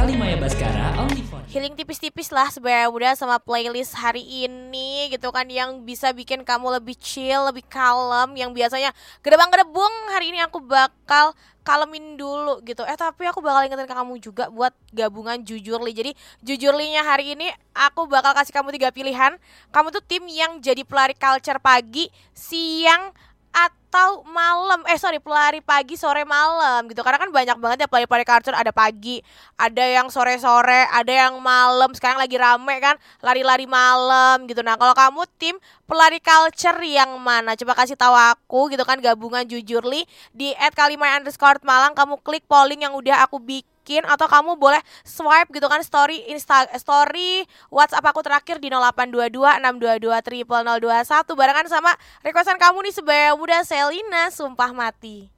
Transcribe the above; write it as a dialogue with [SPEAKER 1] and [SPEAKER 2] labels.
[SPEAKER 1] Kalimaya Baskara only for
[SPEAKER 2] Healing tipis-tipis lah sebenarnya udah sama playlist hari ini gitu kan, yang bisa bikin kamu lebih chill, lebih kalem. Yang biasanya gedebang-gedebung, hari ini aku bakal kalemin dulu gitu. Tapi aku bakal ingetin ke kamu juga buat gabungan Jujurli. Jadi Jujurlinya hari ini aku bakal kasih kamu 3 pilihan. Kamu tuh tim yang jadi pelari culture pagi, siang, atau malam. Pelari pagi, sore, malam gitu. Karena kan banyak banget ya pelari-pelari culture. Ada pagi, ada yang sore-sore, ada yang malam. Sekarang lagi rame kan lari-lari malam gitu. Nah, kalau kamu tim pelari culture yang mana? Coba kasih tahu aku gitu kan, gabungan Jujurli di @kalimaya_malang. Kamu klik polling yang udah aku bikin, atau kamu boleh swipe gitu kan story WhatsApp aku terakhir di 0822 622 0021 barengan sama requestan kamu nih, sebaya muda Selina Sumpah Mati.